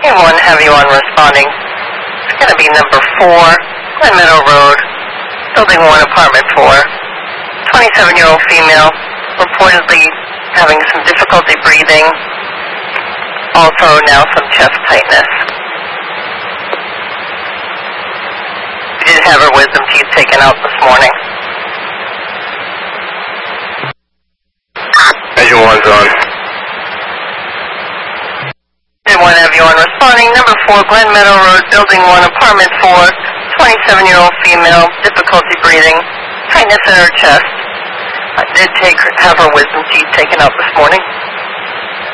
A1, have you on responding. It's going to be number 4, Glen Meadow Road, Building 1, Apartment 4. 27-year-old female, reportedly having some difficulty breathing. Also now some chest tightness. We did have her wisdom teeth taken out this morning. Engine 1's on. Did want to have you on responding. Number 4, Glen Meadow Road, Building 1, Apartment 4. 27-year-old female, difficulty breathing, tightness in her chest. I did have her wisdom teeth taken out this morning.